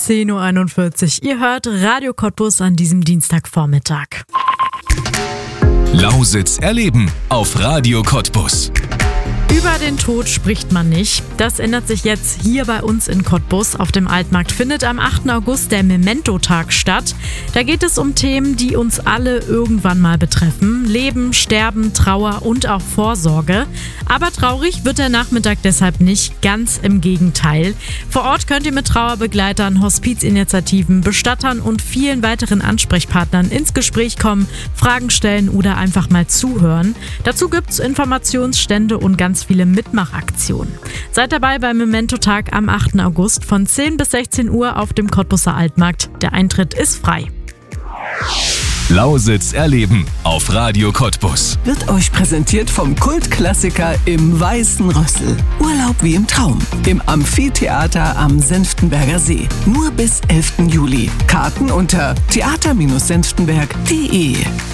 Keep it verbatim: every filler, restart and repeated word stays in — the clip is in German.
zehn Uhr einundvierzig. Ihr hört Radio Cottbus an diesem Dienstagvormittag. Lausitz erleben auf Radio Cottbus. Über den Tod spricht man nicht. Das ändert sich jetzt hier bei uns in Cottbus. Auf dem Altmarkt findet am achten August der Memento-Tag statt. Da geht es um Themen, die uns alle irgendwann mal betreffen. Leben, Sterben, Trauer und auch Vorsorge. Aber traurig wird der Nachmittag deshalb nicht, ganz im Gegenteil. Vor Ort könnt ihr mit Trauerbegleitern, Hospizinitiativen, Bestattern und vielen weiteren Ansprechpartnern ins Gespräch kommen, Fragen stellen oder einfach mal zuhören. Dazu gibt's Informationsstände und ganz viele Mitmachaktionen. Seid dabei beim Memento-Tag am achten August von zehn bis sechzehn Uhr auf dem Cottbuser Altmarkt. Der Eintritt ist frei. Lausitz erleben auf Radio Cottbus. Wird euch präsentiert vom Kultklassiker im Weißen Rössel. Urlaub wie im Traum. Im Amphitheater am Senftenberger See. Nur bis elften Juli. Karten unter theater Bindestrich senftenberg punkt de.